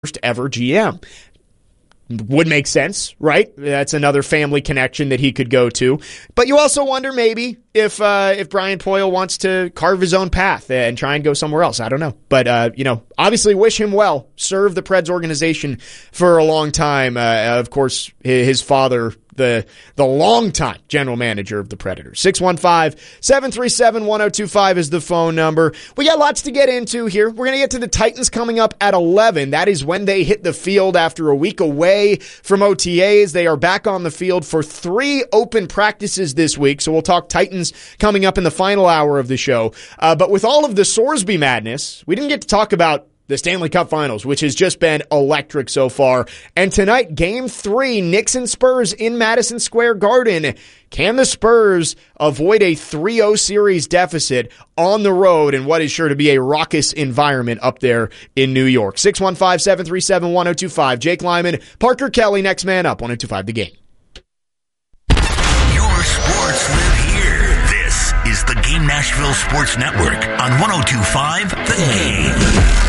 first ever GM. Would make sense, right? That's another family connection that he could go to. But you also wonder maybe if Brian Poyle wants to carve his own path and try and go somewhere else. I don't know. But, obviously wish him well. Serve the Preds organization for a long time. Of course, his father, the longtime general manager of the Predators. 615-737-1025 is the phone number. We got lots to get into here. We're going to get to the Titans coming up at 11. That is when they hit the field after a week away from OTAs. They are back on the field for 3 open practices this week, so we'll talk Titans coming up in the final hour of the show. But with all of the Sorsby madness, we didn't get to talk about the Stanley Cup Finals, which has just been electric so far. And tonight, Game 3, Knicks and Spurs in Madison Square Garden. Can the Spurs avoid a 3-0 series deficit on the road in what is sure to be a raucous environment up there in New York? 615-737-1025. Jake Lyman, Parker Kelly, next man up, 1025 The Game. Your sports live here. This is the Game Nashville Sports Network on 1025 The Game.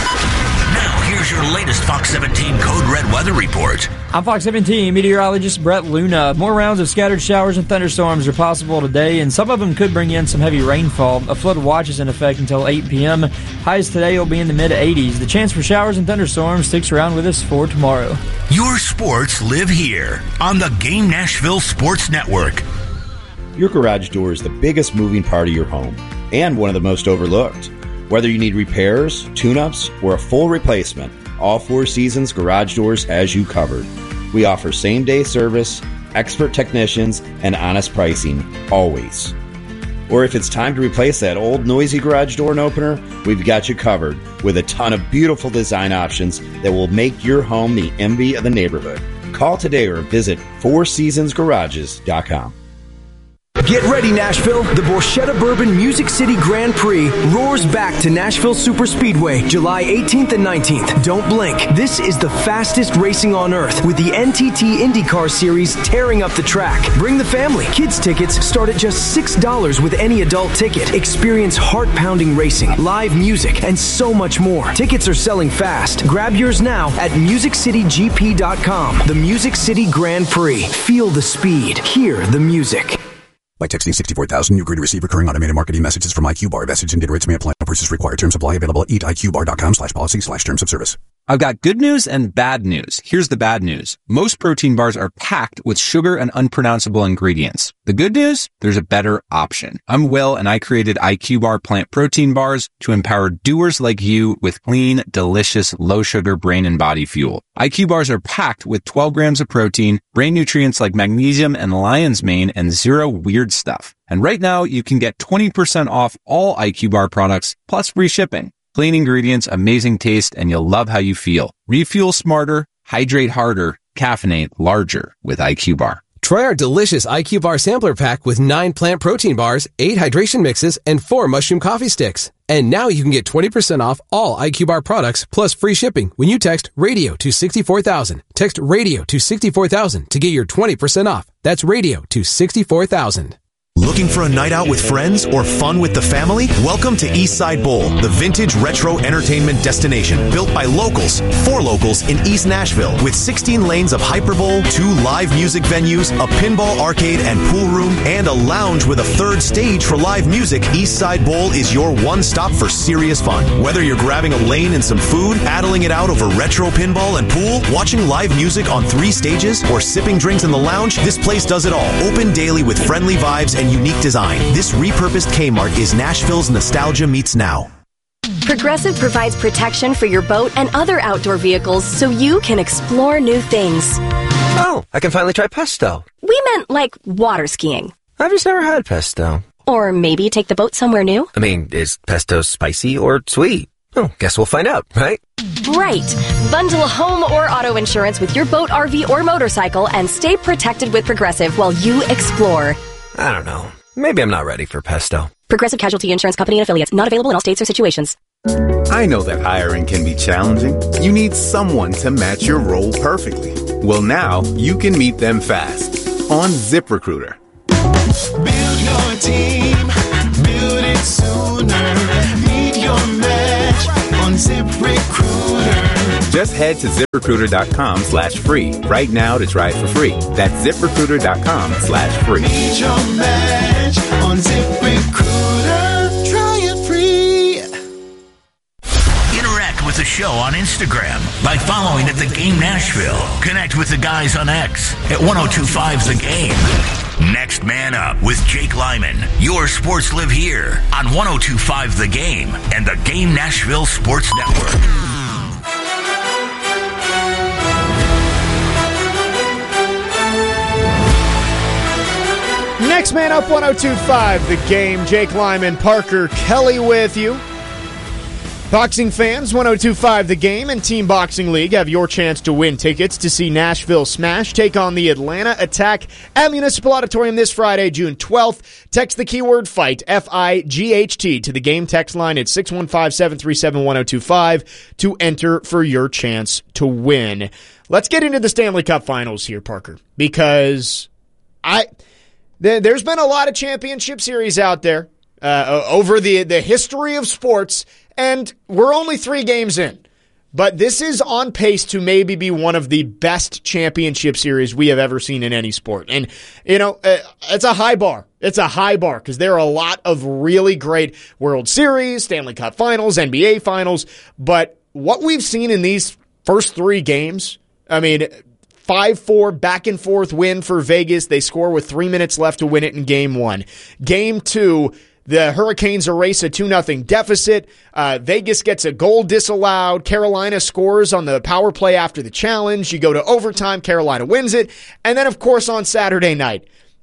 Now, here's your latest Fox 17 Code Red weather report. I'm Fox 17 meteorologist Brett Luna. More rounds of scattered showers and thunderstorms are possible today, and some of them could bring in some heavy rainfall. A flood watch is in effect until 8 p.m. Highs today will be in the mid-80s. The chance for showers and thunderstorms sticks around with us for tomorrow. Your sports live here on the Game Nashville Sports Network. Your garage door is the biggest moving part of your home and one of the most overlooked. Whether you need repairs, tune-ups, or a full replacement, all Four Seasons Garage Doors has you covered. We offer same-day service, expert technicians, and honest pricing, always. Or if it's time to replace that old noisy garage door and opener, we've got you covered with a ton of beautiful design options that will make your home the envy of the neighborhood. Call today or visit FourSeasonsGarages.com. Get ready, Nashville. The Borchetta Bourbon Music City Grand Prix roars back to Nashville Superspeedway, July 18th and 19th. Don't blink. This is the fastest racing on earth with the NTT IndyCar Series tearing up the track. Bring the family. Kids tickets start at just $6 with any adult ticket. Experience heart-pounding racing, live music, and so much more. Tickets are selling fast. Grab yours now at MusicCityGP.com. The Music City Grand Prix. Feel the speed. Hear the music. By texting 64,000, you agree to receive recurring automated marketing messages from IQ Bar. Message and data rates may apply. No purchase required. Terms apply. Available at eatiqbar.com/policy/terms of service. I've got good news and bad news. Here's the bad news. Most protein bars are packed with sugar and unpronounceable ingredients. The good news? There's a better option. I'm Will, and I created IQ Bar plant protein bars to empower doers like you with clean, delicious, low-sugar brain and body fuel. IQ Bars are packed with 12 grams of protein, brain nutrients like magnesium and lion's mane, and zero weird stuff. And right now, you can get 20% off all IQ Bar products, plus free shipping. Clean ingredients, amazing taste, and you'll love how you feel. Refuel smarter, hydrate harder, caffeinate larger with IQ Bar. Try our delicious IQ Bar sampler pack with 9 plant protein bars, 8 hydration mixes, and 4 mushroom coffee sticks. And now you can get 20% off all IQ Bar products plus free shipping when you text RADIO to 64,000. Text RADIO to 64,000 to get your 20% off. That's RADIO to 64,000. Looking for a night out with friends or fun with the family? Welcome to Eastside Bowl, the vintage retro entertainment destination built by locals for locals in East Nashville with 16 lanes of Hyperbowl, 2 live music venues, a pinball arcade and pool room, and a lounge with a 3rd stage for live music. Eastside Bowl is your one stop for serious fun. Whether you're grabbing a lane and some food, paddling it out over retro pinball and pool, watching live music on 3 stages, or sipping drinks in the lounge, this place does it all. Open daily with friendly vibes and unique design. This repurposed Kmart is Nashville's nostalgia meets now. Progressive provides protection for your boat and other outdoor vehicles so you can explore new things. Oh, I can finally try pesto. We meant like water skiing. I've just never had pesto. Or maybe take the boat somewhere new. I mean, is pesto spicy or sweet? Oh, guess we'll find out, right? Right. Bundle home or auto insurance with your boat, RV, or motorcycle and stay protected with Progressive while you explore. I don't know. Maybe I'm not ready for pesto. Progressive Casualty Insurance Company and Affiliates. Not available in all states or situations. I know that hiring can be challenging. You need someone to match your role perfectly. Well, now you can meet them fast on ZipRecruiter. Build your team. Build it sooner. Meet your match on ZipRecruiter. Just head to ZipRecruiter.com/free right now to try it for free. That's ZipRecruiter.com/free. Need your match on ZipRecruiter. Try it free. Interact with the show on Instagram by following @TheGame Nashville. Connect with the guys on X at 1025 The Game. Next Man Up with Jake Lyman. Your sports live here on 1025 The Game and the Game Nashville Sports Network. Next Man Up, 1025 The Game. Jake Lyman, Parker Kelly with you. Boxing fans, 1025 The Game and Team Boxing League have your chance to win tickets to see Nashville Smash take on the Atlanta Attack at Municipal Auditorium this Friday, June 12th. Text the keyword FIGHT, F-I-G-H-T, to the game text line at 615-737-1025 to enter for your chance to win. Let's get into the Stanley Cup Finals here, Parker, because there's been a lot of championship series out there over the history of sports, and we're only 3 games in. But this is on pace to maybe be one of the best championship series we have ever seen in any sport. And, it's a high bar. It's a high bar because there are a lot of really great World Series, Stanley Cup Finals, NBA Finals. But what we've seen in these first 3 games, 5-4 back and forth win for Vegas. They score with 3 minutes left to win it in Game 1. Game 2, the Hurricanes erase a 2-0 deficit. Vegas gets a goal disallowed. Carolina scores on the power play after the challenge. You go to overtime. Carolina wins it. And then, of course, on Saturday night,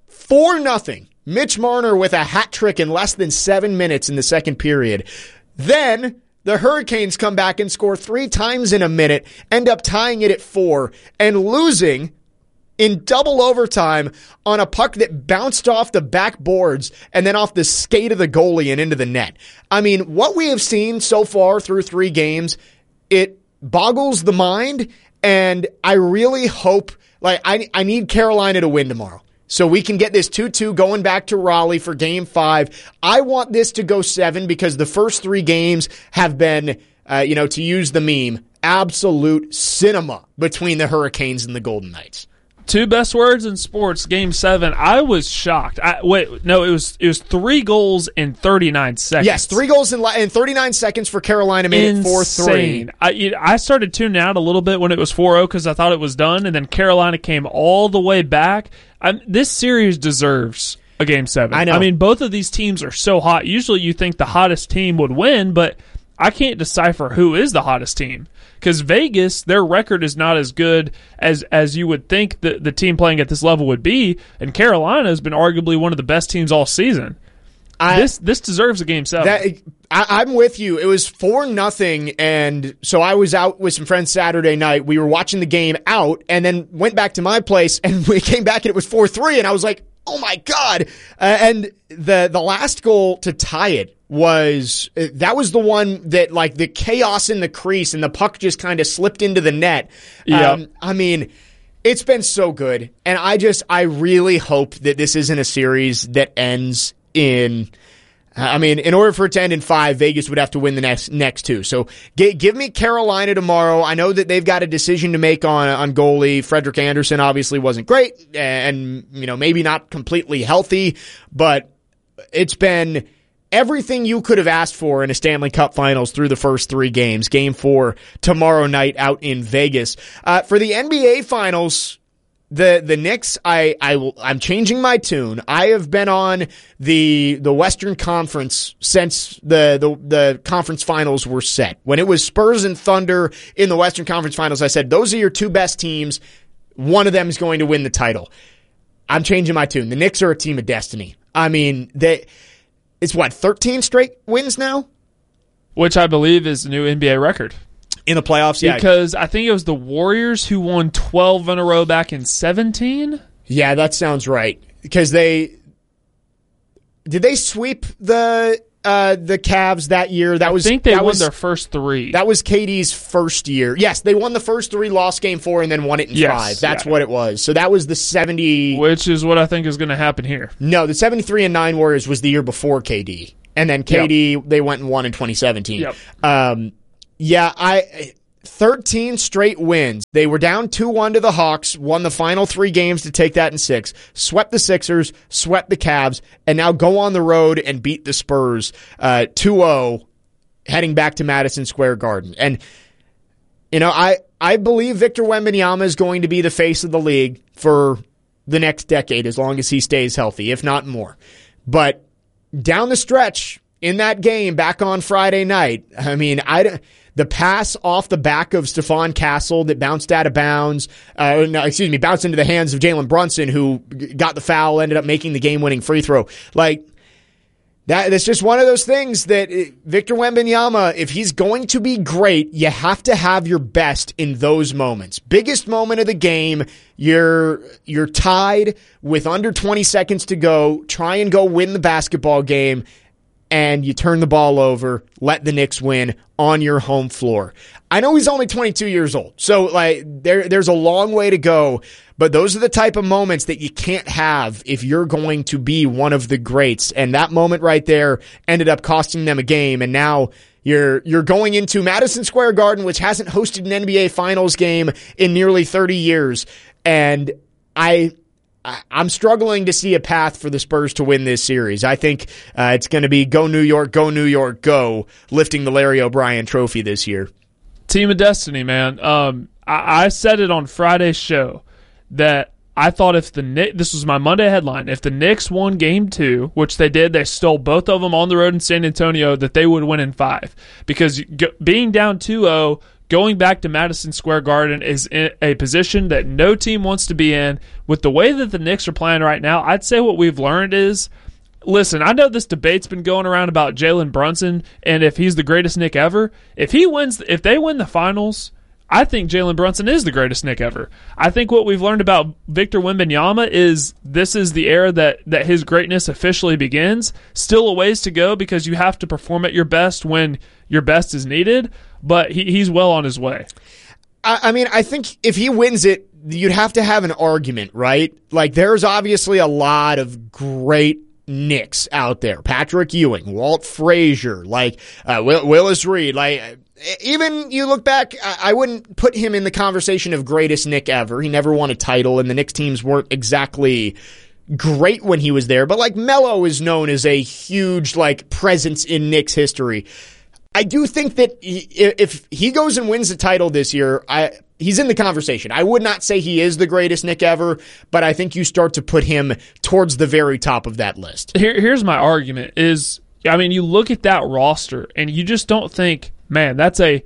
4-0. Mitch Marner with a hat trick in less than 7 minutes in the second period. Then the Hurricanes come back and score 3 times in a minute, end up tying it at 4, and losing in double overtime on a puck that bounced off the backboards and then off the skate of the goalie and into the net. What we have seen so far through 3 games, it boggles the mind, and I really hope, I need Carolina to win tomorrow so we can get this 2-2 going back to Raleigh for Game 5. I want this to go 7 because the first 3 games have been, to use the meme, absolute cinema between the Hurricanes and the Golden Knights. 2 best words in sports, Game 7. I was shocked. It was 3 goals in 39 seconds. Yes, 3 goals in 39 seconds for Carolina, made it 4-3. I started tuning out a little bit when it was 4-0 because I thought it was done, and then Carolina came all the way back. This series deserves a Game 7. I know. Both of these teams are so hot. Usually you think the hottest team would win, but I can't decipher who is the hottest team. Because Vegas, their record is not as good as you would think the team playing at this level would be, and Carolina has been arguably one of the best teams all season. This deserves a Game 7. I'm with you. It was 4-0, and so I was out with some friends Saturday night. We were watching the game out, and then went back to my place, and we came back, and it was 4-3, and I was like, oh my God. And the last goal to tie it was the one that, the chaos in the crease and the puck just kind of slipped into the net. Yep. It's been so good. And I really hope that this isn't a series that ends in, in order for it to end in 5, Vegas would have to win the next 2. So give me Carolina tomorrow. I know that they've got a decision to make on goalie. Frederik Andersen obviously wasn't great and, maybe not completely healthy, but it's been everything you could have asked for in a Stanley Cup Finals through the first 3 games. Game 4 tomorrow night out in Vegas. For the NBA Finals, the Knicks, I'm changing my tune. I have been on the Western Conference since the conference finals were set. When it was Spurs and Thunder in the Western Conference Finals, I said, those are your 2 best teams. One of them is going to win the title. I'm changing my tune. The Knicks are a team of destiny. It's 13 straight wins now? Which I believe is the new NBA record. In the playoffs, yeah. Because I think it was the Warriors who won 12 in a row back in 17? Yeah, that sounds right. Because did they sweep the Cavs that year? I think they won their first 3. That was KD's first year. Yes, they won the first 3, lost Game 4, and then won it in 5. That's what it was. So that was the 70. Which is what I think is going to happen here. No, the 73-9 Warriors was the year before KD. And then KD, They went and won in 2017. Yep. 13 straight wins. They were down 2-1 to the Hawks, won the final 3 games to take that in 6, swept the Sixers, swept the Cavs, and now go on the road and beat the Spurs 2-0, heading back to Madison Square Garden. And, I believe Victor Wembanyama is going to be the face of the league for the next decade, as long as he stays healthy, if not more. But down the stretch in that game back on Friday night, the pass off the back of Stephon Castle that bounced out of bounds, bounced into the hands of Jalen Brunson, who got the foul, ended up making the game-winning free throw. That's just one of those things that Victor Wembanyama, if he's going to be great, you have to have your best in those moments. Biggest moment of the game, you're tied with under 20 seconds to go, try and go win the basketball game, and you turn the ball over, let the Knicks win on your home floor. I know he's only 22 years old, so there's a long way to go, but those are the type of moments that you can't have if you're going to be one of the greats. And that moment right there ended up costing them a game, and now you're going into Madison Square Garden, which hasn't hosted an NBA Finals game in nearly 30 years, and I'm struggling to see a path for the Spurs to win this series. I think it's going to be go New York, go, lifting the Larry O'Brien trophy this year. Team of Destiny, man. I said it on Friday's show that I thought if the Knicks, this was my Monday headline, if the Knicks won Game 2, which they did, they stole both of them on the road in San Antonio, that they would win in 5. Because being down 2-0, going back to Madison Square Garden is in a position that no team wants to be in. With the way that the Knicks are playing right now, I'd say what we've learned is, listen, I know this debate's been going around about Jalen Brunson and if he's the greatest Knick ever. If they win the finals, I think Jalen Brunson is the greatest Knick ever. I think what we've learned about Victor Wembanyama is this is the era that his greatness officially begins. Still a ways to go because you have to perform at your best when your best is needed, but he's well on his way. I think if he wins it, you'd have to have an argument, right? There's obviously a lot of great Knicks out there. Patrick Ewing, Walt Frazier, Willis Reed, even you look back, I wouldn't put him in the conversation of greatest Knick ever. He never won a title, and the Knicks teams weren't exactly great when he was there. But Melo is known as a huge presence in Knicks history. I do think that if he goes and wins the title this year, he's in the conversation. I would not say he is the greatest Knick ever, but I think you start to put him towards the very top of that list. Here's my argument is, you look at that roster and you just don't think, man, that's a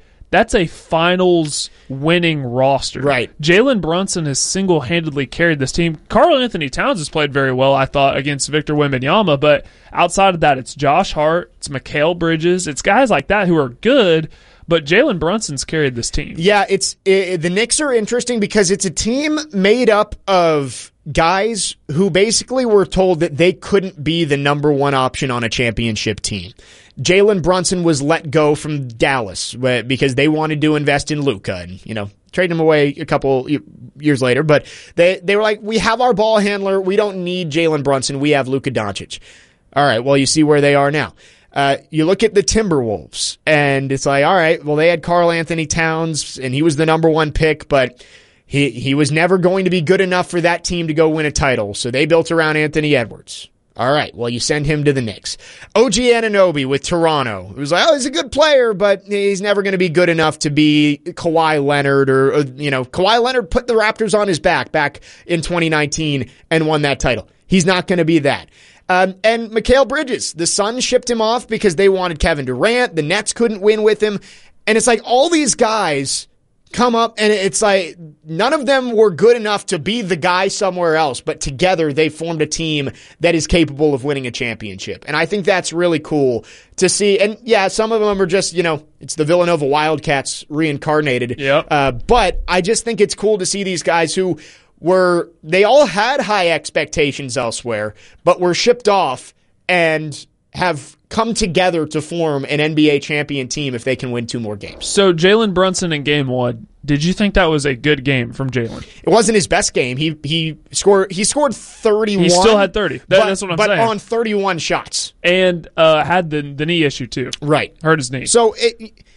finals winning roster. Right. Jalen Brunson has single-handedly carried this team. Karl-Anthony Towns has played very well, I thought, against Victor Wembanyama, but outside of that, it's Josh Hart, it's Mikal Bridges, it's guys like that who are good, but Jalen Brunson's carried this team. Yeah, the Knicks are interesting because it's a team made up of guys who basically were told that they couldn't be the number one option on a championship team. Jalen Brunson was let go from Dallas because they wanted to invest in Luka and, trade him away a couple years later. But they were like, we have our ball handler. We don't need Jalen Brunson. We have Luka Doncic. All right, well, you see where they are now. You look at the Timberwolves, and it's like, all right, well, they had Karl-Anthony Towns, and he was the number one pick, but he was never going to be good enough for that team to go win a title, so they built around Anthony Edwards. All right, well, you send him to the Knicks. OG Anunoby with Toronto. It was like, he's a good player, but he's never going to be good enough to be Kawhi Leonard or Kawhi Leonard put the Raptors on his back in 2019 and won that title. He's not going to be that. And Mikal Bridges, the Suns shipped him off because they wanted Kevin Durant. The Nets couldn't win with him. And it's like all these guys come up and it's like none of them were good enough to be the guy somewhere else, but together they formed a team that is capable of winning a championship. And I think that's really cool to see. And yeah, some of them are just, it's the Villanova Wildcats reincarnated. Yep. But I just think it's cool to see these guys who they all had high expectations elsewhere, but were shipped off and have come together to form an NBA champion team if they can win 2 more games. So Jalen Brunson in Game 1, did you think that was a good game from Jalen? It wasn't his best game. He scored 31. He still had 30. That's what I'm saying. But on 31 shots. And had the knee issue too. Right. Hurt his knee. So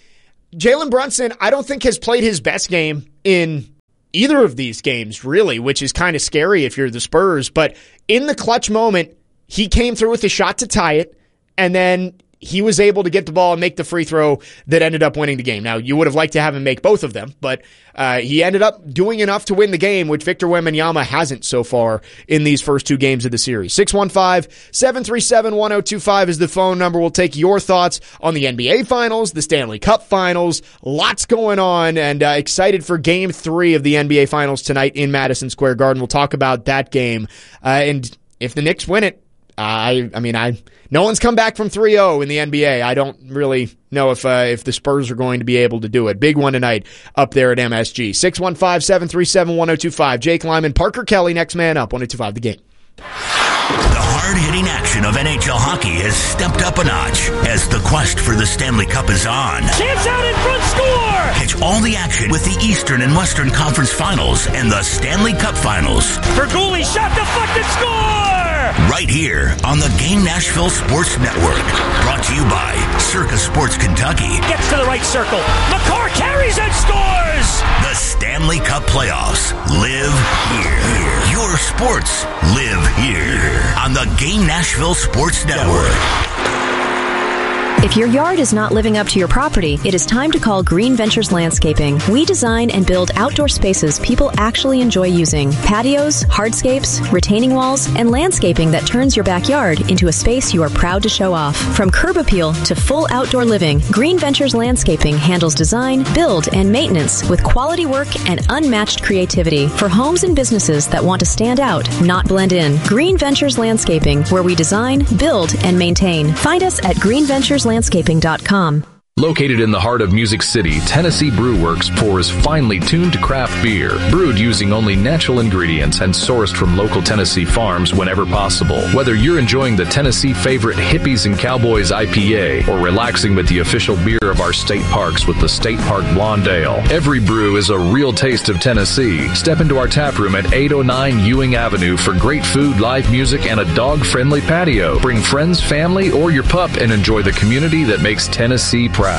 Jalen Brunson, I don't think has played his best game in either of these games, really, which is kind of scary if you're the Spurs. But in the clutch moment, he came through with a shot to tie it, and then he was able to get the ball and make the free throw that ended up winning the game. Now, you would have liked to have him make both of them, but he ended up doing enough to win the game, which Victor Wembanyama hasn't so far in these first two games of the series. 615-737-1025 is the phone number. We'll take your thoughts on the NBA Finals, the Stanley Cup Finals. Lots going on, and excited for Game 3 of the NBA Finals tonight in Madison Square Garden. We'll talk about that game. And if the Knicks win it, no one's come back from 3-0 in the NBA. I don't really know if the Spurs are going to be able to do it. Big one tonight up there at MSG. 615-737-1025. Jake Lyman, Parker Kelly, next man up. 102.5 The Game. The hard-hitting action of NHL hockey has stepped up a notch as the quest for the Stanley Cup is on. Chance out in front, score! Catch all the action with the Eastern and Western Conference Finals and the Stanley Cup Finals. Berguli shot deflected, score! Right here on the Game Nashville Sports Network. Brought to you by Circa Sports Kentucky. Gets to the right circle. McCarr carries and scores! The Stanley Cup Playoffs live here. Your sports live here on the Game Nashville Sports Network. If your yard is not living up to your property, it is time to call Green Ventures Landscaping. We design and build outdoor spaces people actually enjoy using. Patios, hardscapes, retaining walls, and landscaping that turns your backyard into a space you are proud to show off. From curb appeal to full outdoor living, Green Ventures Landscaping handles design, build, and maintenance with quality work and unmatched creativity for homes and businesses that want to stand out, not blend in. Green Ventures Landscaping, where we design, build, and maintain. Find us at greenventureslandscaping.com. Located in the heart of Music City, Tennessee Brew Works pours finely tuned craft beer, brewed using only natural ingredients and sourced from local Tennessee farms whenever possible. Whether you're enjoying the Tennessee favorite Hippies and Cowboys IPA or relaxing with the official beer of our state parks with the State Park Blonde Ale, every brew is a real taste of Tennessee. Step into our tap room at 809 Ewing Avenue for great food, live music, and a dog-friendly patio. Bring friends, family, or your pup and enjoy the community that makes Tennessee proud.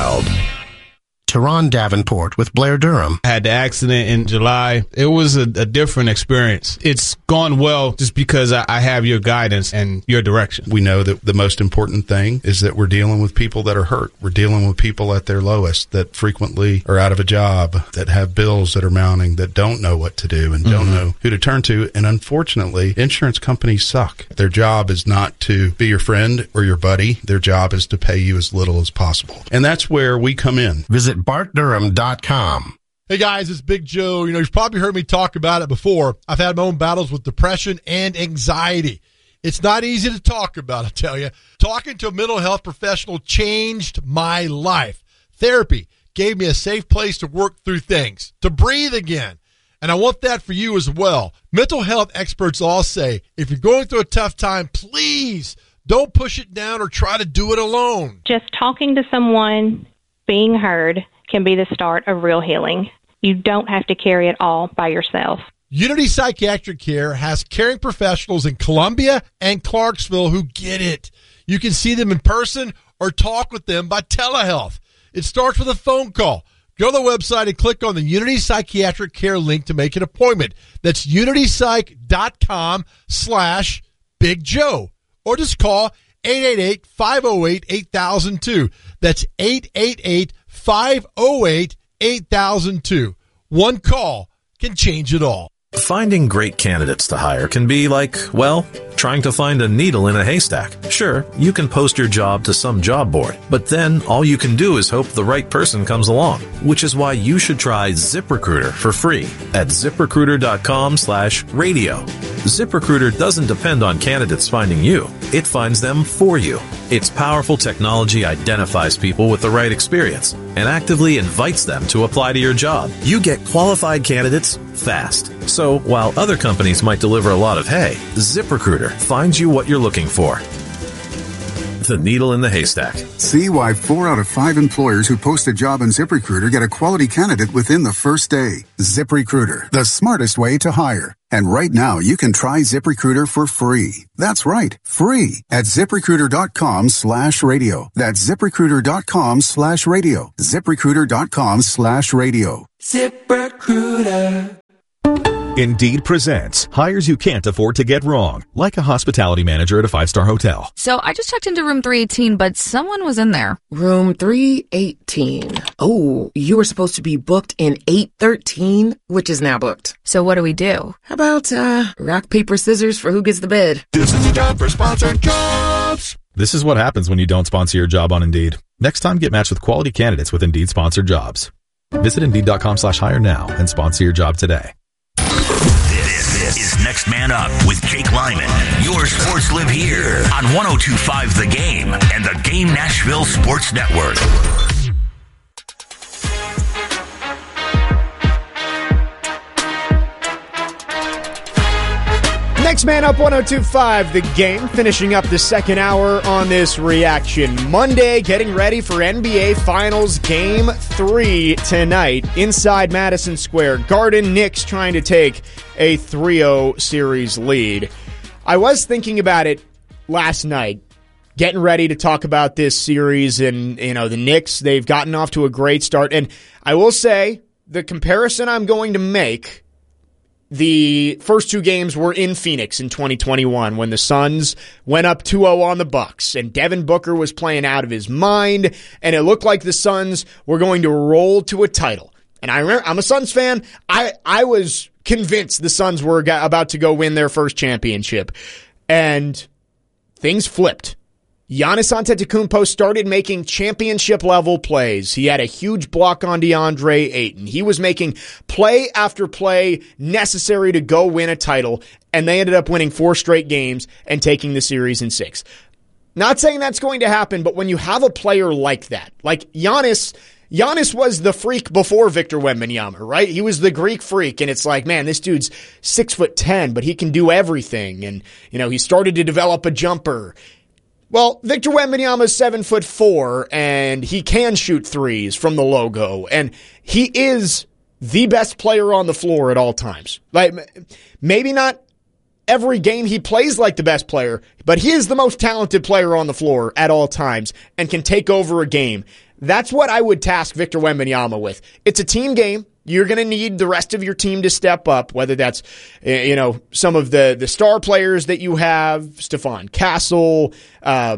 Teron Davenport with Blair Durham. I had the accident in July. It was a different experience. It's gone well just because I have your guidance and your direction. We know that the most important thing is that we're dealing with people that are hurt. We're dealing with people at their lowest that frequently are out of a job, that have bills that are mounting, that don't know what to do and don't know who to turn to. And unfortunately, insurance companies suck. Their job is not to be your friend or your buddy. Their job is to pay you as little as possible. And that's where we come in. Visit BartDurham.com. Hey guys, it's Big Joe. You've probably heard me talk about it before. I've had my own battles with depression and anxiety. It's not easy to talk about, I tell you. Talking to a mental health professional changed my life. Therapy gave me a safe place to work through things, to breathe again. And I want that for you as well. Mental health experts all say, if you're going through a tough time, please don't push it down or try to do it alone. Just talking to someone, being heard, can be the start of real healing. You don't have to carry it all by yourself. Unity Psychiatric Care has caring professionals in Columbia and Clarksville who get it. You can see them in person or talk with them by telehealth. It starts with a phone call. Go to the website and click on the Unity Psychiatric Care link to make an appointment. That's unitypsych.com/Big Joe. Or just call 888-508-8002. That's 888-508-8002. One call can change it all. Finding great candidates to hire can be like, well, trying to find a needle in a haystack. Sure, you can post your job to some job board, but then all you can do is hope the right person comes along, which is why you should try ZipRecruiter for free at ZipRecruiter.com/radio. ZipRecruiter doesn't depend on candidates finding you. It finds them for you. Its powerful technology identifies people with the right experience and actively invites them to apply to your job. You get qualified candidates fast. So while other companies might deliver a lot of hay, ZipRecruiter finds you what you're looking for. the needle in the haystack. See why 4 out of 5 employers who post a job on ZipRecruiter get a quality candidate within the first day. ZipRecruiter, the smartest way to hire. And right now, you can try ZipRecruiter for free. That's right, free at ZipRecruiter.com/radio. That's ZipRecruiter.com/radio. ZipRecruiter.com/radio. ZipRecruiter. Indeed presents hires you can't afford to get wrong, like a hospitality manager at a 5-star hotel. So I just checked into room 318, but someone was in there. Room 318. Oh, you were supposed to be booked in 813, which is now booked. So what do we do? How about, rock, paper, scissors for who gets the bid? This is a job for sponsored jobs. This is what happens when you don't sponsor your job on Indeed. Next time, get matched with quality candidates with Indeed sponsored jobs. Visit Indeed.com/hire now and sponsor your job today. This is Next Man Up with Jake Lyman. Your sports live here on 102.5 The Game and the Game Nashville Sports Network. Next Man Up 102.5 The Game, finishing up the second hour on this Reaction Monday, getting ready for NBA Finals Game 3 tonight inside Madison Square Garden. Knicks trying to take a 3-0 series lead. I was thinking about it last night, getting ready to talk about this series, and the Knicks, they've gotten off to a great start. And I will say, the comparison I'm going to make, the first 2 games were in Phoenix in 2021 when the Suns went up 2-0 on the Bucks and Devin Booker was playing out of his mind, and it looked like the Suns were going to roll to a title. And I remember, I'm a Suns fan. I was convinced the Suns were about to go win their first championship, and things flipped. Giannis Antetokounmpo started making championship-level plays. He had a huge block on DeAndre Ayton. He was making play after play necessary to go win a title, and they ended up winning 4 straight games and taking the series in 6. Not saying that's going to happen, but when you have a player like that, like Giannis was the freak before Victor Wembanyama, right? He was the Greek freak, and it's like, man, this dude's 6'10", but he can do everything, and he started to develop a jumper. Well, Victor Wembanyama is 7'4", and he can shoot threes from the logo, and he is the best player on the floor at all times. Like, maybe not every game he plays like the best player, but he is the most talented player on the floor at all times and can take over a game. That's what I would task Victor Wembanyama with. It's a team game. You're going to need the rest of your team to step up, whether that's, some of the star players that you have, Stephon Castle. Why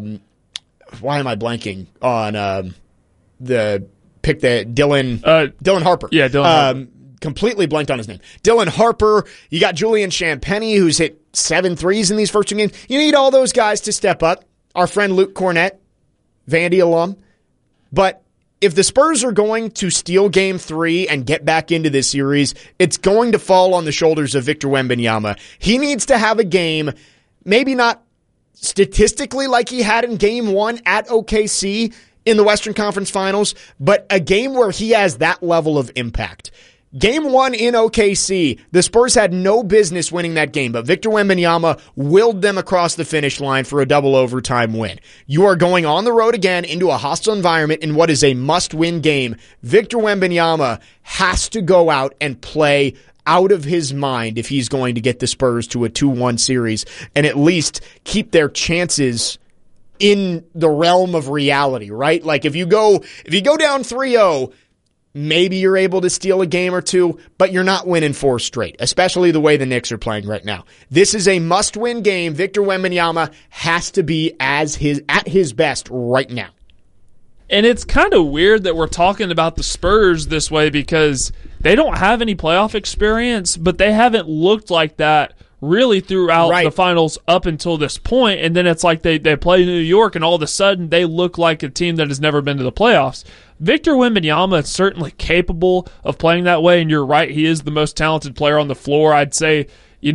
am I blanking on the pick that Dylan Harper? Yeah, Dylan Harper. Completely blanked on his name. Dylan Harper. You got Julian Champagnie, who's hit 7 threes in these first 2 games. You need all those guys to step up. Our friend Luke Cornett, Vandy alum. But if the Spurs are going to steal Game 3 and get back into this series, it's going to fall on the shoulders of Victor Wembanyama. He needs to have a game, maybe not statistically like he had in Game 1 at OKC in the Western Conference Finals, but a game where he has that level of impact. Game 1 in OKC, the Spurs had no business winning that game, but Victor Wembanyama willed them across the finish line for a double overtime win. You are going on the road again into a hostile environment in what is a must-win game. Victor Wembanyama has to go out and play out of his mind if he's going to get the Spurs to a 2-1 series and at least keep their chances in the realm of reality, right? Like if you go down 3-0, maybe you're able to steal a game or 2, but you're not winning 4 straight, especially the way the Knicks are playing right now. This is a must-win game. Victor Wembanyama has to be at his best right now. And it's kind of weird that we're talking about the Spurs this way because they don't have any playoff experience, but they haven't looked like that really throughout the finals up until this point. And then it's like they play New York, and all of a sudden they look like a team that has never been to the playoffs. Victor Wembanyama is certainly capable of playing that way, and you're right, he is the most talented player on the floor. I'd say,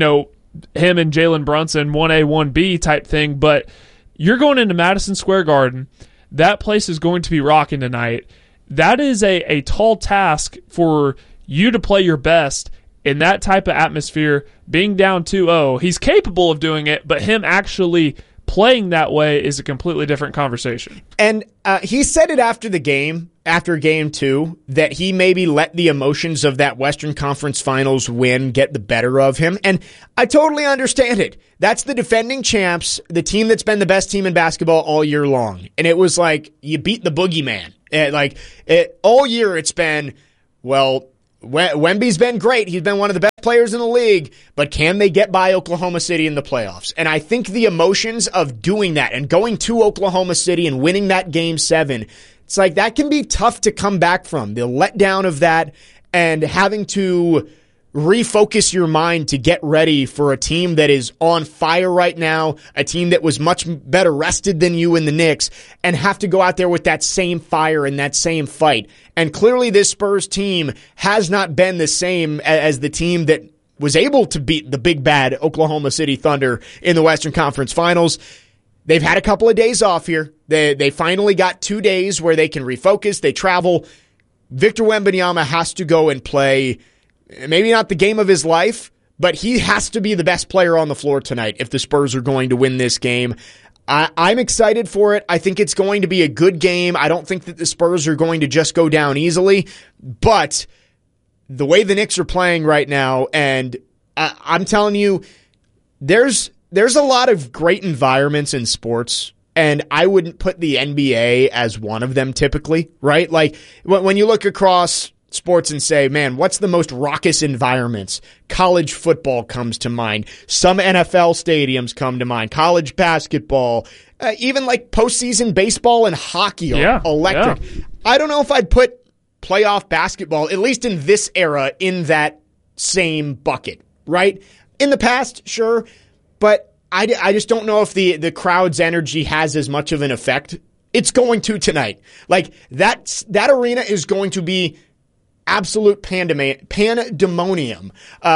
him and Jalen Brunson, 1A, 1B type thing, but you're going into Madison Square Garden. That place is going to be rocking tonight. That is a tall task for you to play your best in that type of atmosphere, being down 2-0. He's capable of doing it, but him actually playing that way is a completely different conversation. And he said it after the game, after game 2, that he maybe let the emotions of that Western Conference Finals win get the better of him. And I totally understand it. That's the defending champs, the team that's been the best team in basketball all year long. And it was like, you beat the boogeyman. All year it's been, well, Wemby's been great. He's been one of the best players in the league, but can they get by Oklahoma City in the playoffs? And I think the emotions of doing that and going to Oklahoma City and winning that Game 7, it's like that can be tough to come back from. The letdown of that and having to refocus your mind to get ready for a team that is on fire right now, a team that was much better rested than you in the Knicks, and have to go out there with that same fire and that same fight. And clearly this Spurs team has not been the same as the team that was able to beat the big bad Oklahoma City Thunder in the Western Conference Finals. They've had a couple of days off here. They finally got 2 days where they can refocus. They travel. Victor Wembanyama has to go and play maybe not the game of his life, but he has to be the best player on the floor tonight if the Spurs are going to win this game. I'm excited for it. I think it's going to be a good game. I don't think that the Spurs are going to just go down easily, but the way the Knicks are playing right now, and I'm telling you, there's a lot of great environments in sports, and I wouldn't put the NBA as one of them typically, right? Like when you look across sports and say, man, what's the most raucous environments? College football comes to mind. Some NFL stadiums come to mind. College basketball, even like postseason baseball and hockey are electric. Yeah. I don't know if I'd put playoff basketball, at least in this era, in that same bucket, right? In the past, sure, but I just don't know if the crowd's energy has as much of an effect. It's going to tonight. Like that arena is going to be absolute pandemonium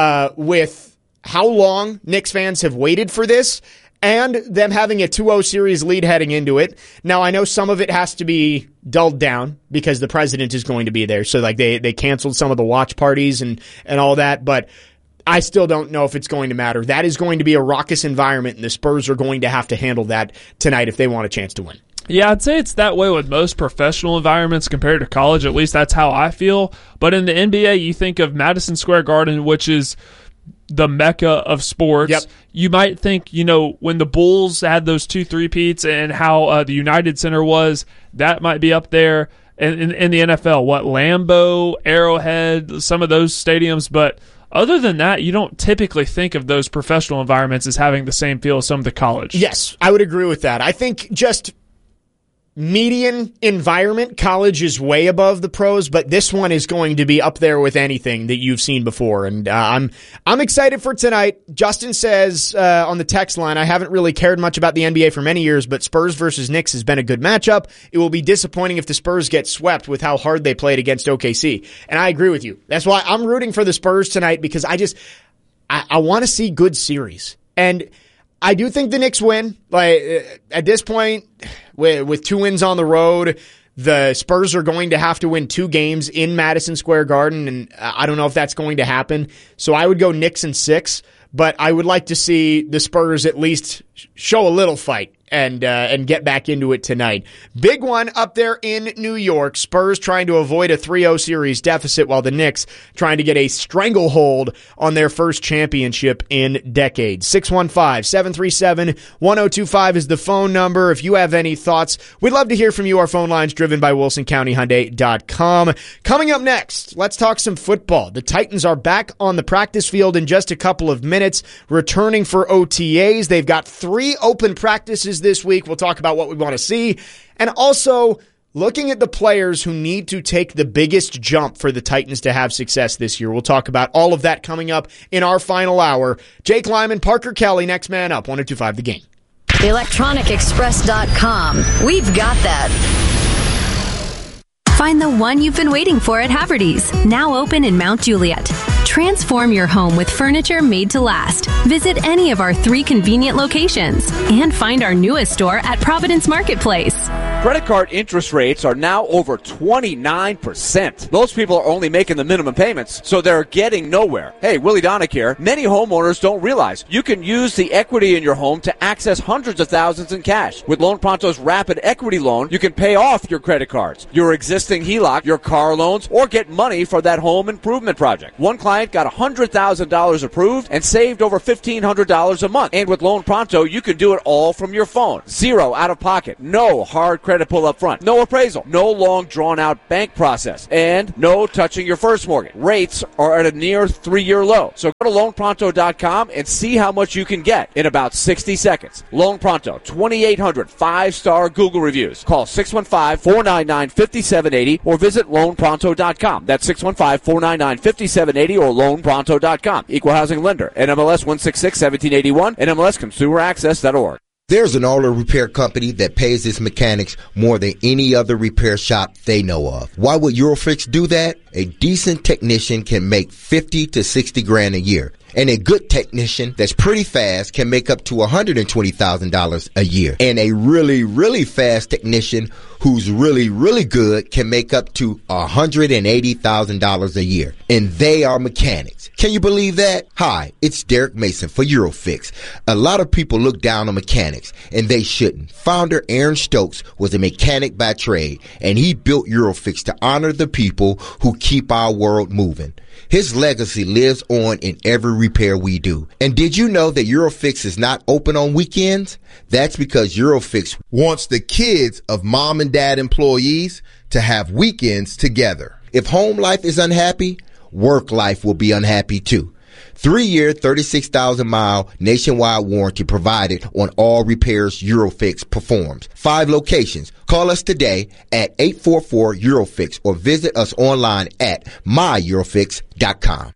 with how long Knicks fans have waited for this and them having a 2-0 series lead heading into it. Now, I know some of it has to be dulled down because the president is going to be there. So like they canceled some of the watch parties and all that, but I still don't know if it's going to matter. That is going to be a raucous environment, and the Spurs are going to have to handle that tonight if they want a chance to win. Yeah, I'd say it's that way with most professional environments compared to college. At least that's how I feel. But in the NBA, you think of Madison Square Garden, which is the mecca of sports. Yep. You might think, when the Bulls had those 2 3-peats and how the United Center was, that might be up there. In the NFL, Lambeau, Arrowhead, some of those stadiums. But other than that, you don't typically think of those professional environments as having the same feel as some of the college. Yes, I would agree with that. I think just median environment, college is way above the pros, but this one is going to be up there with anything that you've seen before. And I'm excited for tonight. Justin says on the text line, I haven't really cared much about the NBA for many years, but Spurs versus Knicks has been a good matchup. It will be disappointing if the Spurs get swept with how hard they played against OKC. And I agree with you. That's why I'm rooting for the Spurs tonight, because I want to see good series. And I do think the Knicks win. Like at this point, with 2 wins on the road, the Spurs are going to have to win 2 games in Madison Square Garden, and I don't know if that's going to happen. So I would go Knicks in 6, but I would like to see the Spurs at least show a little fight and get back into it tonight. Big one up there in New York. Spurs trying to avoid a 3-0 series deficit, while the Knicks trying to get a stranglehold on their first championship in decades. 615-737-1025 is the phone number. If you have any thoughts, we'd love to hear from you. Our phone line's driven by WilsonCountyHyundai.com. Coming up next, let's talk some football. The Titans are back on the practice field in just a couple of minutes, returning for OTAs. They've got 3 open practices this week. We'll talk about what we want to see, and also looking at the players who need to take the biggest jump for the Titans to have success this year. We'll talk about all of that coming up in our final hour. Jake Lyman, Parker Kelly, next man up, 102.5 The Game. ElectronicExpress.com. We've got that. Find the one you've been waiting for at Haverty's, now open in Mount Juliet. Transform your home with furniture made to last. Visit any of our 3 convenient locations and find our newest store at Providence Marketplace. Credit card interest rates are now over 29%. Most people are only making the minimum payments, so they're getting nowhere. Hey, Willie Donick here. Many homeowners don't realize you can use the equity in your home to access hundreds of thousands in cash. With Loan Pronto's Rapid Equity Loan, you can pay off your credit cards, your existing HELOC, your car loans, or get money for that home improvement project. One client got $100,000 approved and saved over $1,500 a month. And with Loan Pronto, you can do it all from your phone. Zero out of pocket. No hard credit pull up front. No appraisal. No long drawn out bank process. And no touching your first mortgage. Rates are at a near 3-year low. So go to loanpronto.com and see how much you can get in about 60 seconds. Loan Pronto, 2,800 5-star Google reviews. Call 615-499-5780 or visit loanpronto.com. That's 615-499-5780 or loanpronto.com. Equal housing lender. NMLS 166-1781. NMLSconsumeraccess.org. There's an auto repair company that pays its mechanics more than any other repair shop they know of. Why would Eurofix do that? A decent technician can make $50 to $60,000 a year. And a good technician that's pretty fast can make up to $120,000 a year. And a really, really fast technician who's really, really good can make up to $180,000 a year. And they are mechanics. Can you believe that? Hi, it's Derek Mason for Eurofix. A lot of people look down on mechanics, and they shouldn't. Founder Aaron Stokes was a mechanic by trade, and he built Eurofix to honor the people who keep our world moving. His legacy lives on in every repair we do. And did you know that Eurofix is not open on weekends? That's because Eurofix wants the kids of mom and dad employees to have weekends together. If home life is unhappy, work life will be unhappy too. 3-year, 36,000-mile nationwide warranty provided on all repairs Eurofix performs. 5 locations. Call us today at 844-EUROFIX or visit us online at myeurofix.com.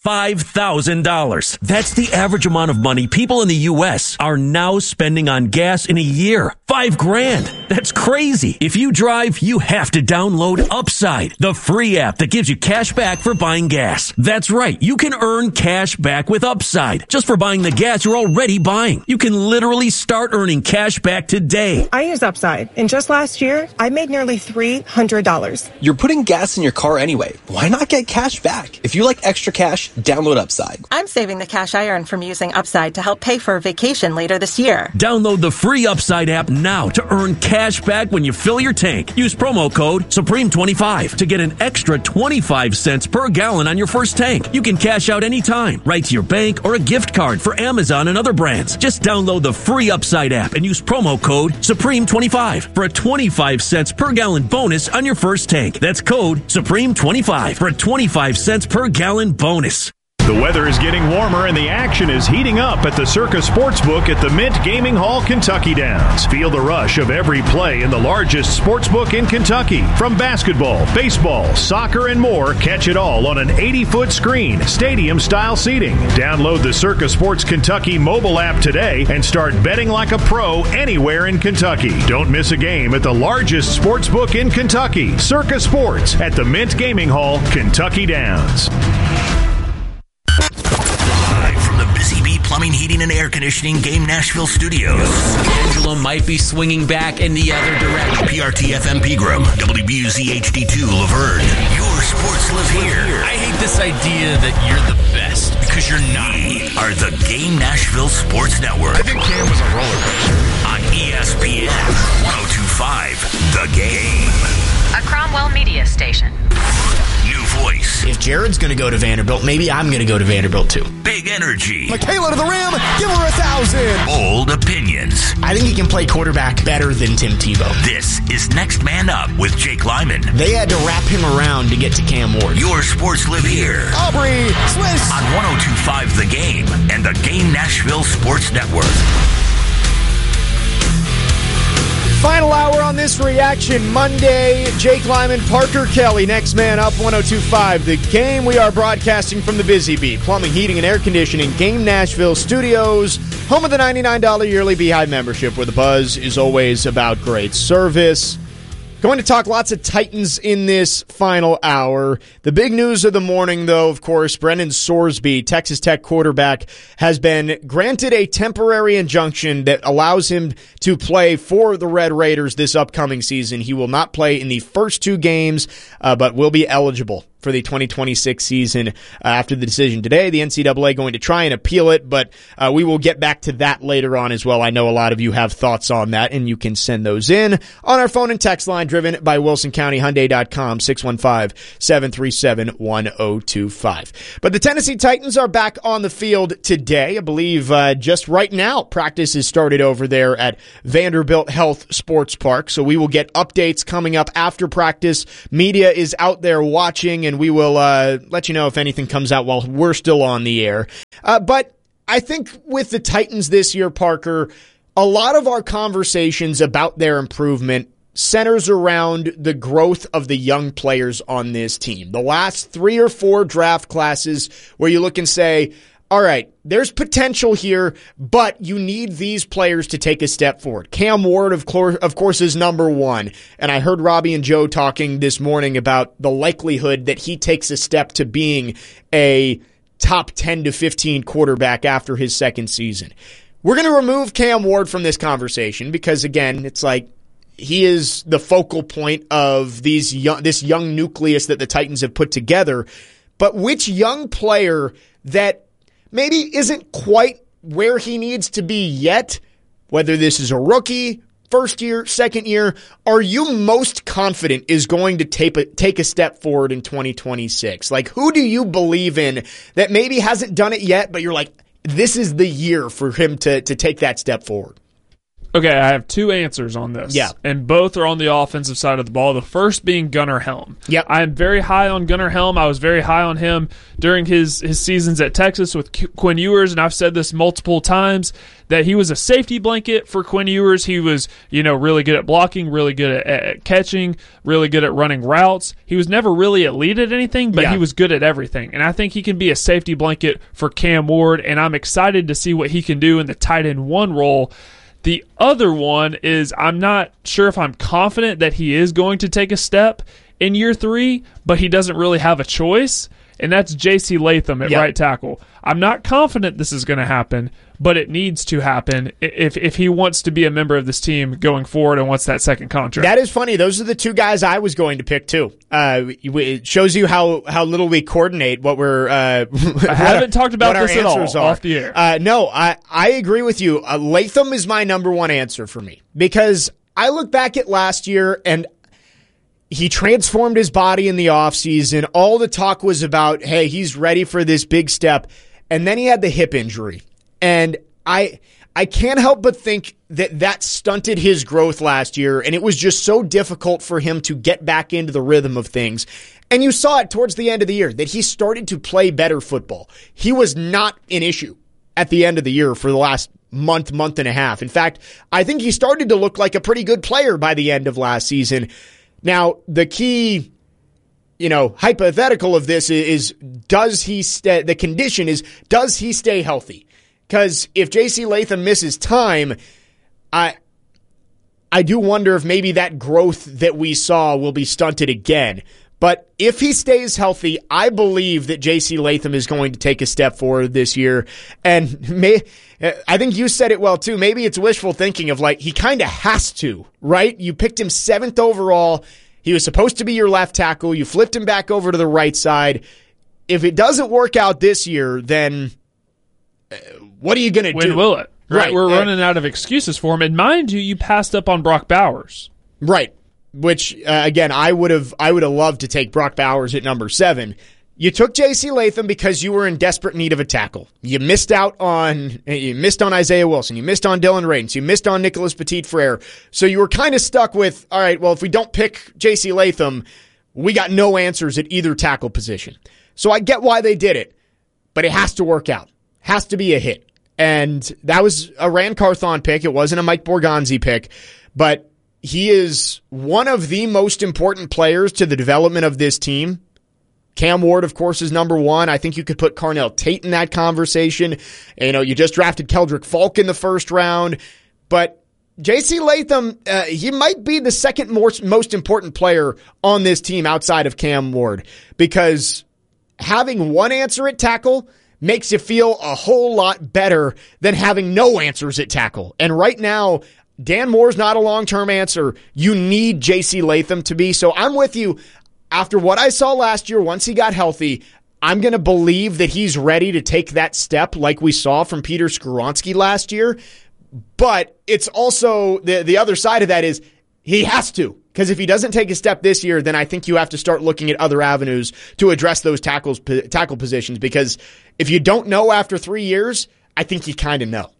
$5,000. That's the average amount of money people in the U.S. are now spending on gas in a year. $5,000. That's crazy. If you drive, you have to download Upside, the free app that gives you cash back for buying gas. That's right. You can earn cash back with Upside just for buying the gas you're already buying. You can literally start earning cash back today. I use Upside, and just last year, I made nearly $300. You're putting gas in your car anyway. Why not get cash back? If you like extra cash, download Upside. I'm saving the cash I earn from using Upside to help pay for a vacation later this year. Download the free Upside app now to earn cash back when you fill your tank. Use promo code Supreme25 to get an extra 25 cents per gallon on your first tank. You can cash out anytime, right to your bank or a gift card for Amazon and other brands. Just download the free Upside app and use promo code Supreme25 for a 25 cents per gallon bonus on your first tank. That's code Supreme25 for a 25 cents per gallon bonus. The weather is getting warmer and the action is heating up at the Circa Sportsbook at the Mint Gaming Hall, Kentucky Downs. Feel the rush of every play in the largest sportsbook in Kentucky. From basketball, baseball, soccer, and more, catch it all on an 80-foot screen, stadium-style seating. Download the Circa Sports Kentucky mobile app today and start betting like a pro anywhere in Kentucky. Don't miss a game at the largest sportsbook in Kentucky, Circa Sports at the Mint Gaming Hall, Kentucky Downs. Live from the Busy Bee Plumbing, Heating, and Air Conditioning Game Nashville Studios. Angela might be swinging back in the other direction. PRT-FM Pegram, WBUZ HD2 Laverne. Your sports live here. I hate this idea that you're the best, because you're not. We are the Game Nashville Sports Network. I think Cam was a roller coaster. On ESPN 102.5 The Game. A Cromwell media station. New voice. If Jared's going to go to Vanderbilt, maybe I'm going to go to Vanderbilt too. Big energy. Michaela to the rim. Give her 1,000. Bold opinions. I think he can play quarterback better than Tim Tebow. This is Next Man Up with Jake Lyman. They had to wrap him around to get to Cam Ward. Your sports live here. Aubrey Swiss. On 102.5 The Game and the Game Nashville Sports Network. Final hour on this Reaction Monday. Jake Lyman, Parker Kelly, Next Man Up, 102.5 The Game. We are broadcasting from the Busy Bee Plumbing, Heating, and Air Conditioning Game Nashville Studios, home of the $99 yearly Beehive membership, where the buzz is always about great service. Going to talk lots of Titans in this final hour. The big news of the morning, though, of course, Brendan Sorsby, Texas Tech quarterback, has been granted a temporary injunction that allows him to play for the Red Raiders this upcoming season. He will not play in the first 2 games, but will be eligible for the 2026 season after the decision today. The NCAA going to try and appeal it, but we will get back to that later on as well. I know a lot of you have thoughts on that, and you can send those in on our phone and text line driven by WilsonCountyHyundai.com, 615-737-1025. But the Tennessee Titans are back on the field today. I believe just right now practice has started over there at Vanderbilt Health Sports Park, so we will get updates coming up after practice. Media is out there watching, and we will let you know if anything comes out while we're still on the air. But I think with the Titans this year, Parker, a lot of our conversations about their improvement centers around the growth of the young players on this team. The last 3 or 4 draft classes where you look and say, all right, there's potential here, but you need these players to take a step forward. Cam Ward, of course, is number 1. And I heard Robbie and Joe talking this morning about the likelihood that he takes a step to being a top 10 to 15 quarterback after his second season. We're going to remove Cam Ward from this conversation because, again, it's like he is the focal point of this young nucleus that the Titans have put together. But which young player that maybe isn't quite where he needs to be yet, whether this is a rookie, first year, second year, are you most confident is going to take a step forward in 2026? Like, who do you believe in that maybe hasn't done it yet, but you're like, this is the year for him to take that step forward? Okay, I have 2 answers on this. Yeah. And both are on the offensive side of the ball. The first being Gunnar Helm. Yep. I am very high on Gunnar Helm. I was very high on him during his seasons at Texas with Quinn Ewers, and I've said this multiple times, that he was a safety blanket for Quinn Ewers. He was, really good at blocking, really good at catching, really good at running routes. He was never really elite at anything, but he was good at everything. And I think he can be a safety blanket for Cam Ward, and I'm excited to see what he can do in the tight end 1 role. The other one is I'm not sure if I'm confident that he is going to take a step in year 3, but he doesn't really have a choice, and that's J.C. Latham at right tackle. I'm not confident this is going to happen, but it needs to happen if he wants to be a member of this team going forward and wants that second contract. That is funny. Those are the 2 guys I was going to pick too. It shows you how little we coordinate what we're. I haven't talked about this at all off the air. No, I agree with you. Latham is my number 1 answer for me because I look back at last year and he transformed his body in the offseason. All the talk was about, hey, he's ready for this big step. And then he had the hip injury. And I can't help but think that stunted his growth last year, and it was just so difficult for him to get back into the rhythm of things. And you saw it towards the end of the year, that he started to play better football. He was not an issue at the end of the year for the last month and a half. In fact, I think he started to look like a pretty good player by the end of last season. Now, the key hypothetical of this is does he stay? The condition is, does he stay healthy? Because if J.C. Latham misses time, I do wonder if maybe that growth that we saw will be stunted again. But if he stays healthy, I believe that J.C. Latham is going to take a step forward this year. And I think you said it well, too. Maybe it's wishful thinking of he kind of has to, right? You picked him 7th overall. He was supposed to be your left tackle. You flipped him back over to the right side. If it doesn't work out this year, then what are you going to do? When will it? Right. We're running out of excuses for him. And mind you passed up on Brock Bowers. Right. Which, again, I would have loved to take Brock Bowers at number 7. You took J.C. Latham because you were in desperate need of a tackle. You missed on Isaiah Wilson. You missed on Dylan Radins. You missed on Nicholas Petit-Frere. So you were kind of stuck with, all right, well, if we don't pick J.C. Latham, we got no answers at either tackle position. So I get why they did it, but it has to work out. Has to be a hit. And that was a Rand Carthon pick. It wasn't a Mike Borgonzi pick, but he is one of the most important players to the development of this team. Cam Ward, of course, is number 1. I think you could put Carnell Tate in that conversation. You just drafted Keldrick Falk in the first round. But J.C. Latham, he might be the second most important player on this team outside of Cam Ward, because having one answer at tackle makes you feel a whole lot better than having no answers at tackle. And right now, Dan Moore's not a long-term answer. You need J.C. Latham to be. So I'm with you. After what I saw last year, once he got healthy, I'm going to believe that he's ready to take that step like we saw from Peter Skoronski last year. But it's also, the other side of that is he has to. Because if he doesn't take a step this year, then I think you have to start looking at other avenues to address those tackle positions. Because if you don't know after 3 years, I think you kind of know.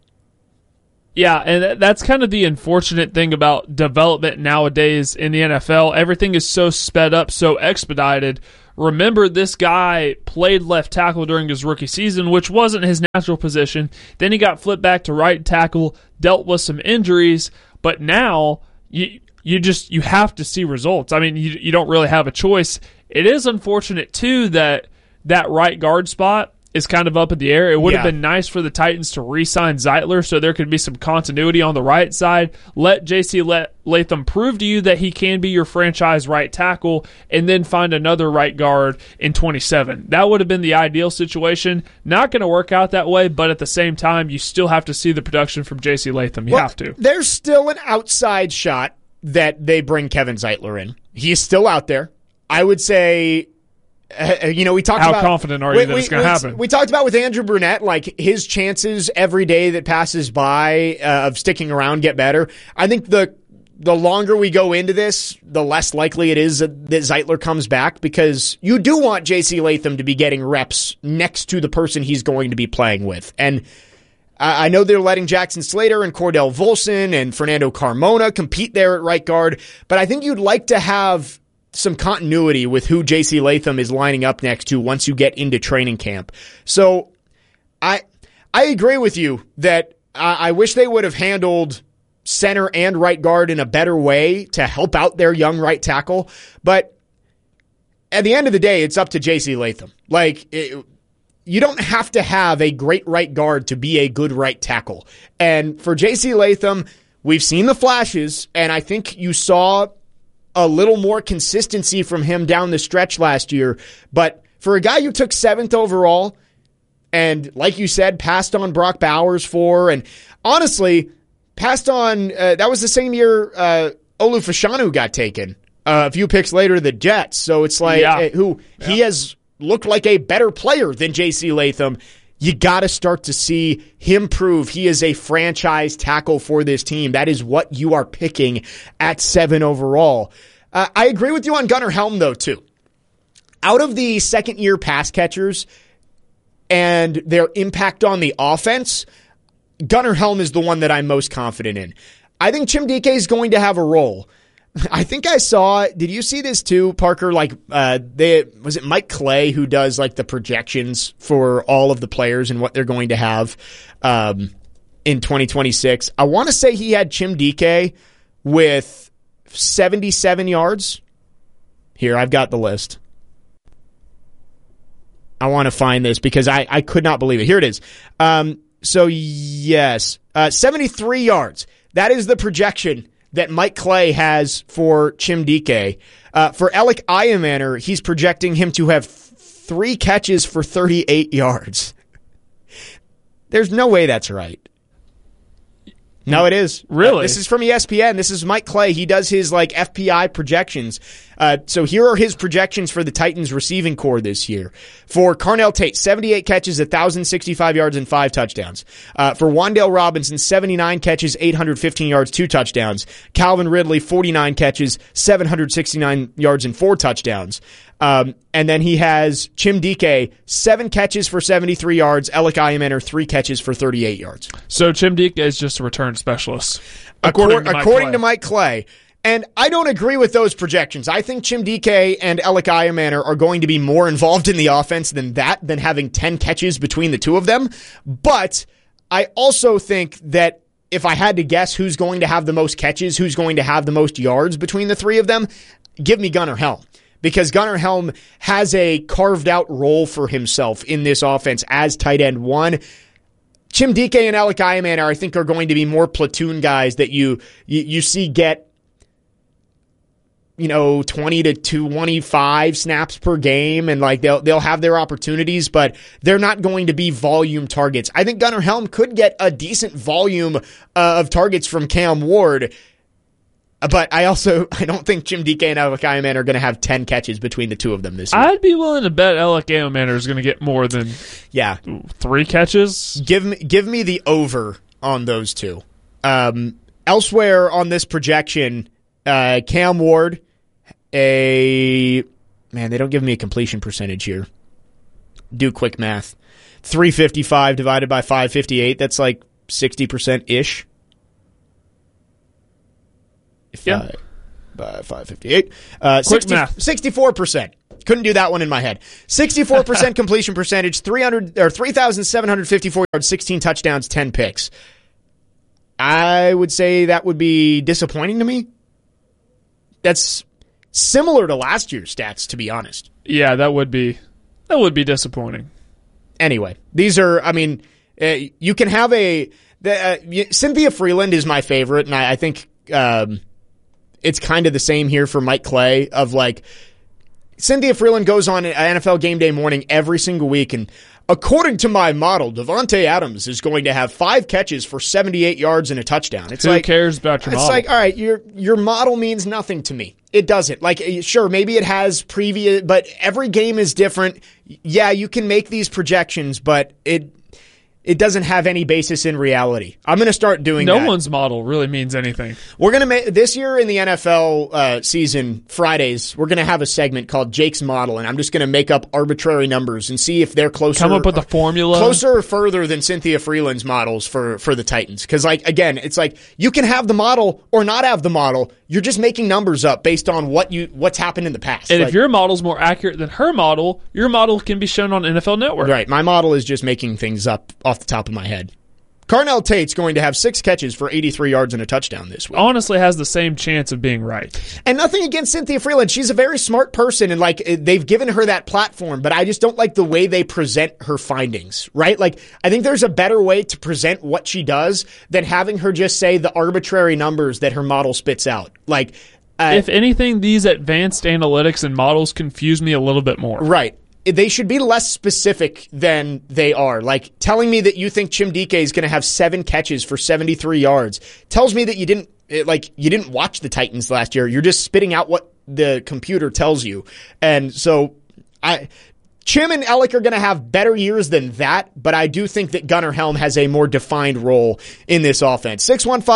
Yeah, and that's kind of the unfortunate thing about development nowadays in the NFL. Everything is so sped up, so expedited. Remember, this guy played left tackle during his rookie season, which wasn't his natural position. Then he got flipped back to right tackle, dealt with some injuries, but now you have to see results. I mean, you don't really have a choice. It is unfortunate, too, that right guard spot is kind of up in the air. It would have been nice for the Titans to re-sign Zeitler so there could be some continuity on the right side. Let J.C. Latham prove to you that he can be your franchise right tackle, and then find another right guard in 27. That would have been the ideal situation. Not going to work out that way, but at the same time, you still have to see the production from J.C. Latham. You have to. There's still an outside shot that they bring Kevin Zeitler in. He's still out there. I would say... we talked about how confident are you that it's going to happen? We talked about with Andrew Brunette, like his chances every day that passes by of sticking around get better. I think the longer we go into this, the less likely it is that Zeitler comes back, because you do want J.C. Latham to be getting reps next to the person he's going to be playing with. And I know they're letting Jackson Slater and Cordell Volson and Fernando Carmona compete there at right guard, but I think you'd like to have some continuity with who J.C. Latham is lining up next to once you get into training camp. So I agree with you that I wish they would have handled center and right guard in a better way to help out their young right tackle. But at the end of the day, it's up to J.C. Latham. You don't have to have a great right guard to be a good right tackle. And for J.C. Latham, we've seen the flashes, and I think you saw a little more consistency from him down the stretch last year. But for a guy who took 7th overall and, like you said, passed on Brock Bowers and honestly, passed on, that was the same year Olu Fashanu got taken a few picks later, the Jets. So it's like, he has looked like a better player than J.C. Latham. You got to start to see him prove he is a franchise tackle for this team. That is what you are picking at 7 overall. I agree with you on Gunnar Helm, though, too. Out of the second-year pass catchers and their impact on the offense, Gunnar Helm is the one that I'm most confident in. I think Chimdike is going to have a role. I think I saw, did you see this too, Parker? Was it Mike Clay who does the projections for all of the players and what they're going to have in 2026? I want to say he had Chimdike with 77 yards. Here, I've got the list. I want to find this because I could not believe it. Here it is. 73 yards. That is the projection that Mike Clay has for Chimdike. For Alec Iamaner, he's projecting him to have 3 catches for 38 yards. There's no way that's right. No, it is. Really? This is from ESPN. This is Mike Clay. He does his FPI projections. So here are his projections for the Titans receiving core this year. For Carnell Tate, 78 catches, 1,065 yards, and 5 touchdowns. For Wan'Dale Robinson, 79 catches, 815 yards, 2 touchdowns. Calvin Ridley, 49 catches, 769 yards, and 4 touchdowns. And then he has Chimdike, 7 catches for 73 yards. Alec Iamaner, 3 catches for 38 yards. So Chimdike is just a return specialist, according to Mike Clay. And I don't agree with those projections. I think Chimdike and Alec Iamaner are going to be more involved in the offense than having 10 catches between the two of them. But I also think that if I had to guess who's going to have the most catches, who's going to have the most yards between the three of them, give me Gunnar Helm. Because Gunnar Helm has a carved-out role for himself in this offense as tight end 1. Chimdike and Alec Iamanaar, I think, are going to be more platoon guys that you see get 20 to 25 snaps per game, and like they'll have their opportunities, but they're not going to be volume targets. I think Gunnar Helm could get a decent volume of targets from Cam Ward, but I don't think Chimdike and Alec Iamanaar are going to have 10 catches between the two of them this year. I'd be willing to bet Alec Iamanaar is going to get more than 3 catches. Give me the over on those two. Elsewhere on this projection, Cam Ward, they don't give me a completion percentage here. Do quick math. 355 divided by 558, that's like 60%-ish. Yeah. By 558. Quick math. 64%. Couldn't do that one in my head. 64% completion percentage, 3,754 yards, 16 touchdowns, 10 picks. I would say that would be disappointing to me. That's similar to last year's stats, to be honest. Yeah, that would be disappointing. Anyway, these are, you can have Cynthia Freeland is my favorite, and I think it's kind of the same here for Mike Clay, of like, Cynthia Freeland goes on NFL Game Day morning every single week, and according to my model, Davante Adams is going to have 5 catches for 78 yards and a touchdown. Who cares about your model? It's like, all right, your model means nothing to me. It doesn't. Like, sure, maybe it has previous, but every game is different. Yeah, you can make these projections, but it doesn't have any basis in reality. I'm going to start doing that. No one's model really means anything. We're going to make this year in the NFL season, Fridays, we're going to have a segment called Jake's Model, and I'm just going to make up arbitrary numbers and see if they're closer. Come up with a formula. Closer or further than Cynthia Freeland's models for the Titans. Because, like, again, it's like you can have the model or not have the model. You're just making numbers up based on what's happened in the past. And if your model's more accurate than her model, your model can be shown on NFL Network. Right. My model is just making things up off the top of my head. Carnell Tate's going to have 6 catches for 83 yards and a touchdown this week. Honestly has the same chance of being right. And nothing against Cynthia Freeland. She's a very smart person, and like they've given her that platform, but I just don't like the way they present her findings, right? Like, I think there's a better way to present what she does than having her just say the arbitrary numbers that her model spits out. Like, if anything, these advanced analytics and models confuse me a little bit more. Right. They should be less specific than they are. Like, telling me that you think Chimdike is going to have 7 catches for 73 yards tells me that you didn't watch the Titans last year. You're just spitting out what the computer tells you. And so Chim and Alec are going to have better years than that, but I do think that Gunnar Helm has a more defined role in this offense.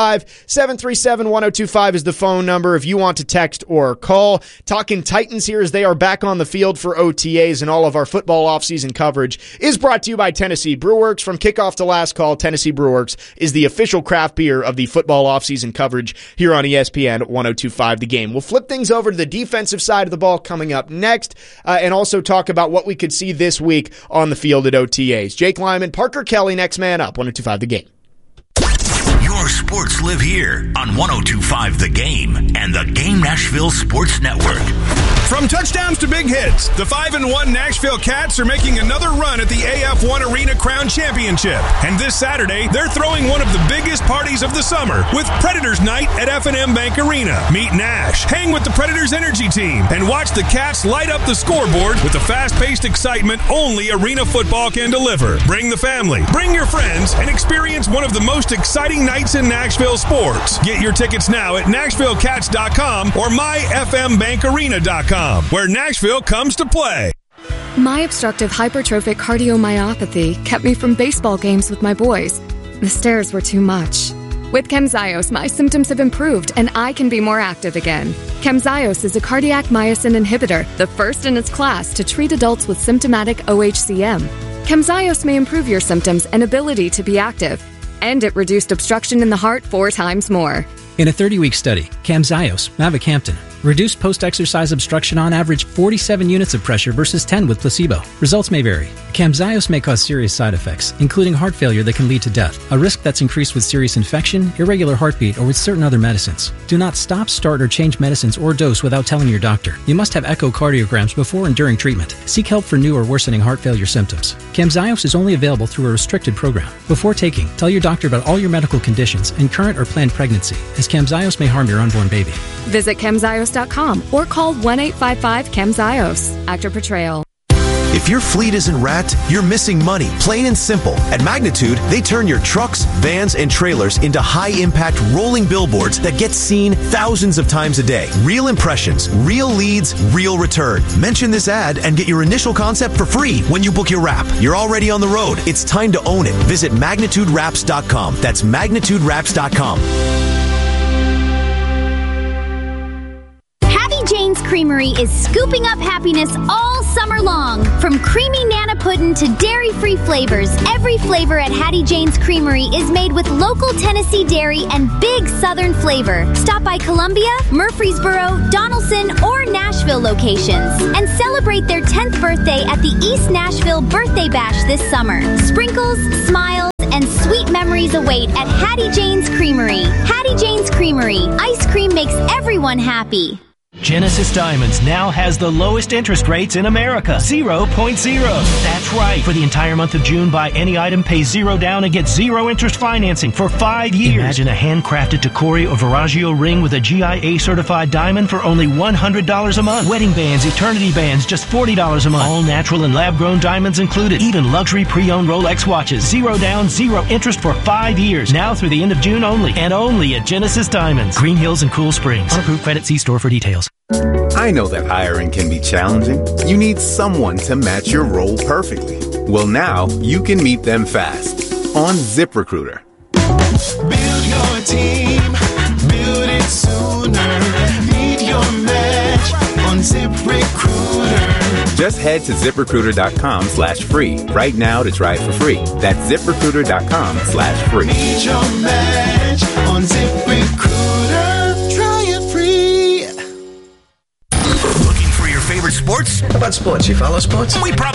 615-737-1025 is the phone number if you want to text or call. Talking Titans here as they are back on the field for OTAs, and all of our football offseason coverage is brought to you by Tennessee Brewworks. From kickoff to last call, Tennessee Brewworks is the official craft beer of the football offseason coverage here on ESPN 1025 The Game. We'll flip things over to the defensive side of the ball coming up next, and also talk about what we could see this week on the field at OTAs. Jake Lyman, Parker Kelly, next man up, 1025 The Game. Your sports live here on 1025 The Game and the Game Nashville Sports Network. From touchdowns to big hits, the 5-1 Nashville Cats are making another run at the AF1 Arena Crown Championship. And this Saturday, they're throwing one of the biggest parties of the summer with Predators Night at F&M Bank Arena. Meet Nash, hang with the Predators Energy Team, and watch the Cats light up the scoreboard with the fast-paced excitement only arena football can deliver. Bring the family, bring your friends, and experience one of the most exciting nights in Nashville sports. Get your tickets now at NashvilleCats.com or MyFMBankArena.com. where Nashville comes to play. My obstructive hypertrophic cardiomyopathy kept me from baseball games with my boys. The stairs were too much. With Camzyos, my symptoms have improved and I can be more active again. Camzyos is a cardiac myosin inhibitor, the first in its class to treat adults with symptomatic OHCM. Camzyos may improve your symptoms and ability to be active. And it reduced obstruction in the heart 4 times more. In a 30-week study, Camzyos, mavacamten, reduced post-exercise obstruction on average 47 units of pressure versus 10 with placebo. Results may vary. Camzyos may cause serious side effects, including heart failure that can lead to death, a risk that's increased with serious infection, irregular heartbeat, or with certain other medicines. Do not stop, start, or change medicines or dose without telling your doctor. You must have echocardiograms before and during treatment. Seek help for new or worsening heart failure symptoms. Camzyos is only available through a restricted program. Before taking, tell your doctor about all your medical conditions and current or planned pregnancy, as Camzyos may harm your unborn baby. Visit Camzyos.com or call 1-855-CAMZYOS. Actor Portrayal. If your fleet isn't wrapped, you're missing money, plain and simple. At Magnitude, they turn your trucks, vans, and trailers into high-impact rolling billboards that get seen thousands of times a day. Real impressions, real leads, real return. Mention this ad and get your initial concept for free when you book your wrap. You're already on the road. It's time to own it. Visit MagnitudeWraps.com. That's MagnitudeWraps.com. Jane's Creamery is scooping up happiness all summer long. From creamy Nana Puddin' to dairy-free flavors, every flavor at Hattie Jane's Creamery is made with local Tennessee dairy and big Southern flavor. Stop by Columbia, Murfreesboro, Donaldson, or Nashville locations and celebrate their 10th birthday at the East Nashville Birthday Bash this summer. Sprinkles, smiles, and sweet memories await at Hattie Jane's Creamery. Hattie Jane's Creamery. Ice cream makes everyone happy. Genesis Diamonds now has the lowest interest rates in America. 0.0. That's right. For the entire month of June, buy any item, pay $0 down, and get 0 interest financing for 5 years. Imagine a handcrafted Tacori or Veragio ring with a GIA certified diamond for only $100 a month. Wedding bands, eternity bands, just $40 a month. All natural and lab-grown diamonds included. Even luxury pre-owned Rolex watches. 0 down, 0 interest for 5 years. Now through the end of June only. And only at Genesis Diamonds. Green Hills and Cool Springs. Unapproved credit. See store for details. I know that hiring can be challenging. You need someone to match your role perfectly. Well, now you can meet them fast on ZipRecruiter. Build your team, build it sooner. Meet your match on ZipRecruiter. Just head to ZipRecruiter.com/free right now to try it for free. That's ZipRecruiter.com/free. Meet your match on ZipRecruiter. Try it free. Looking for your favorite sports? How about sports? You follow sports? We probably